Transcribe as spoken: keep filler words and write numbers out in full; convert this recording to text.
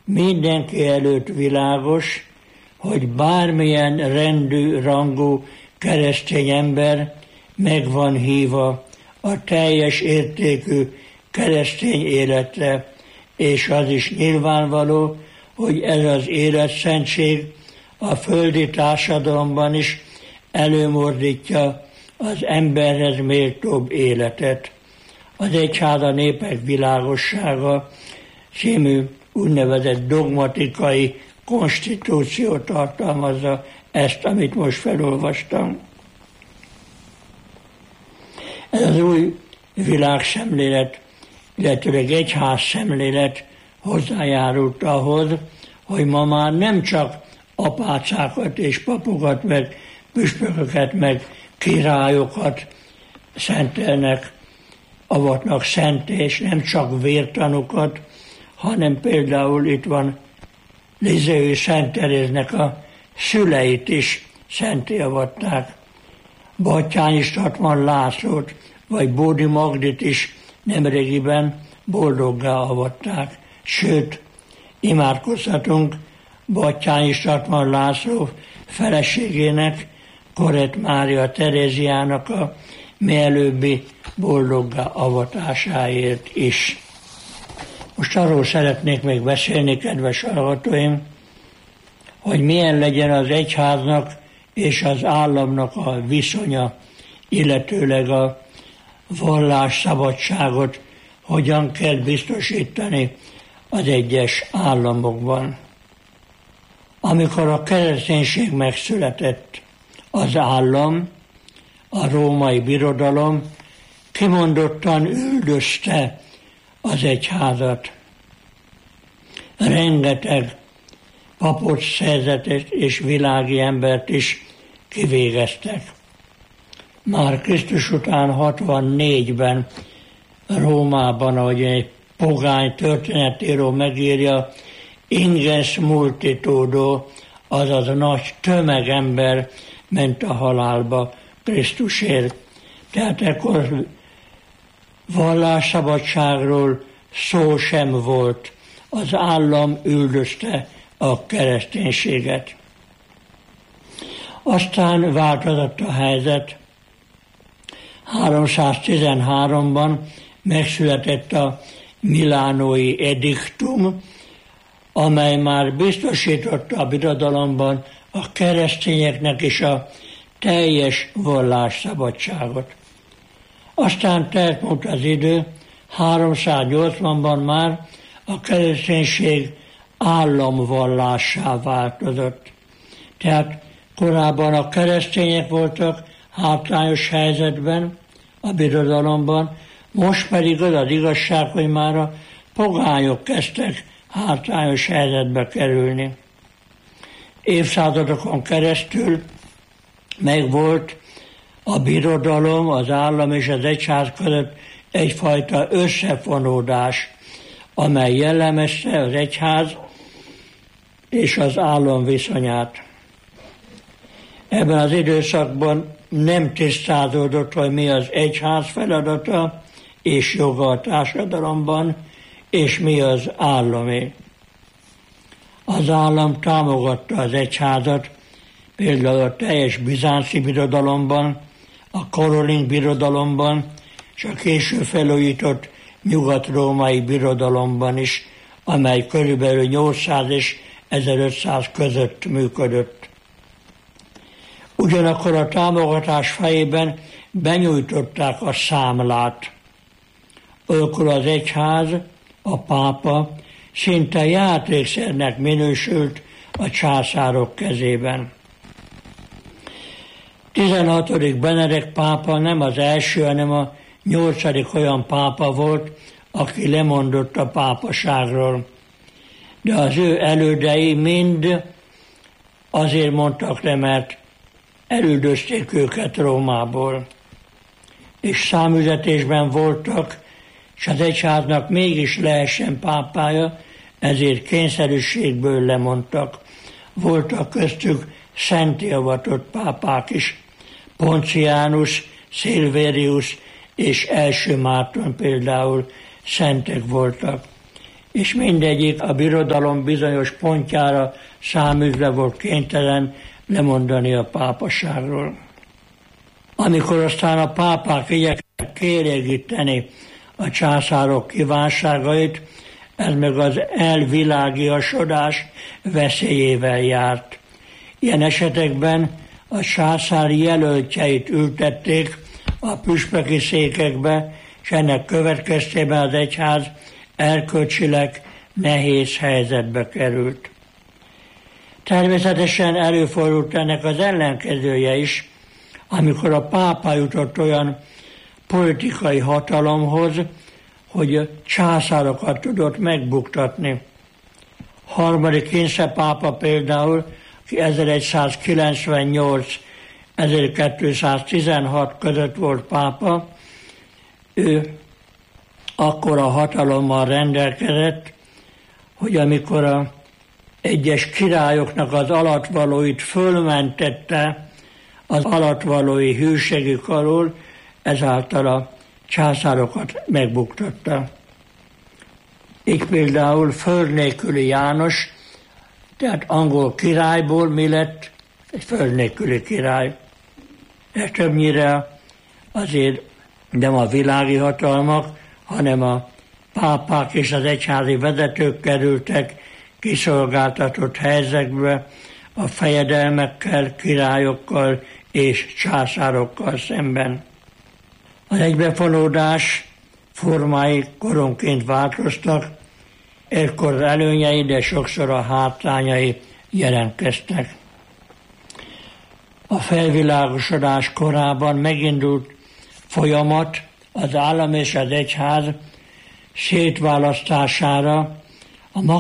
mindenki előtt világos, hogy bármilyen rendű, rangú keresztény ember meg van hívva a teljes értékű keresztény életre, és az is nyilvánvaló, hogy ez az életszentség a földi társadalomban is előmozdítja az emberhez méltóbb életet. Az Egyház a népek világossága című úgynevezett dogmatikai konstitúció tartalmazza ezt, amit most felolvastam. Ez az új világszemlélet, illetőleg egyház szemlélet hozzájárult ahhoz, hogy ma már nem csak apácákat és papokat, meg püspököket, meg királyokat szentelnek, avatnak szenté, és nem csak vértanukat, hanem például itt van Lizéui Szent Teréznek a szüleit is szenté avatták. Batthyány Statman Lászlót, vagy Bódi Magdit is nemrégiben boldoggá avatták. Sőt, imádkozhatunk Batthyány Statman László feleségének, Korett Mária Teréziának a mielőbbi boldoggá avatásáért is. Most arról szeretnék még beszélni, kedves hallgatóim, hogy milyen legyen az egyháznak és az államnak a viszonya, illetőleg a vallásszabadságot hogyan kell biztosítani az egyes államokban. Amikor a kereszténység megszületett, az állam, a római birodalom kimondottan üldözte az egyházat. Rengeteg papot, szerzetet és világi embert is kivégeztek. Már Krisztus után hatvannégyben Rómában, ahogy egy pogány történetíró megírja, ingens multitudo, azaz nagy tömegember ment a halálba Krisztusért. Tehát ekkor vallásszabadságról szó sem volt. Az állam üldözte a kereszténységet. Aztán változott a helyzet. háromszáztizenháromban megszületett a milánói ediktum, amely már biztosította a birodalomban a keresztényeknek is a teljes vallásszabadságot. Aztán telt múlt az idő, háromszáznyolcvanban már a kereszténység államvallássá változott. Tehát korábban a keresztények voltak hátrányos helyzetben a birodalomban, most pedig az az igazság, hogy már a pogányok kezdtek hátrányos helyzetbe kerülni. Évszázadokon keresztül megvolt a birodalom, az állam és az egyház között egyfajta összefonódás, amely jellemezte az egyház és az állam viszonyát. Ebben az időszakban nem tisztázódott, hogy mi az egyház feladata és joga a társadalomban, és mi az állami. Az állam támogatta az egyházat, például a teljes bizánci birodalomban, a karolink birodalomban, és a később felújított nyugat-római birodalomban is, amely körülbelül nyolcszáz és ezerötszáz között működött. Ugyanakkor a támogatás fejében benyújtották a számlát. Olykor az egyház, a pápa szinte játékszernek minősült a császárok kezében. tizenhatodik Benedek pápa nem az első, hanem a nyolcadik olyan pápa volt, aki lemondott a pápaságról. De az ő elődei mind azért mondtak le, mert elüldözték őket Rómából. És számüzetésben voltak, és az egyháznak mégis lehessen pápája, ezért kényszerűségből lemondtak. Voltak köztük szenté avatott pápák is. Ponciánus, Szilvérius és első Márton például szentek voltak. és mindegyik a birodalom bizonyos pontjára száműzve volt kénytelen lemondani a pápaságról. Amikor aztán a pápák igyekeztek kielégíteni a császárok kívánságait, ez meg az elvilágiasodás veszélyével járt. Ilyen esetekben a császár jelöltjeit ültették a püspöki székekbe, és ennek következtében az egyház erkölcsileg nehéz helyzetbe került. Természetesen előfordult ennek az ellenkezője is, amikor a pápa jutott olyan politikai hatalomhoz, hogy császárokat tudott megbuktatni. Harmadik Kinsze pápa például, aki ezeregyszázkilencvennyolc ezerkétszáztizenhat között volt pápa, ő akkora hatalommal rendelkezett, hogy amikor a egyes királyoknak az alattvalóit fölmentette az alattvalói hűségük alól, ezáltal a császárokat megbuktatta. Így például föld nélküli János, tehát angol királyból mi lett? Egy föld nélküli király. Ez többnyire azért nem a világi hatalmak, hanem a pápák és az egyházi vezetők kerültek kiszolgáltatott helyzetbe a fejedelmekkel, királyokkal és császárokkal szemben. Az egybefonódás formái koronként változtak, ekkor előnyei, de sokszor a hátrányai jelentkeztek. A felvilágosodás korában megindult folyamat az állam és az egyház szétválasztására,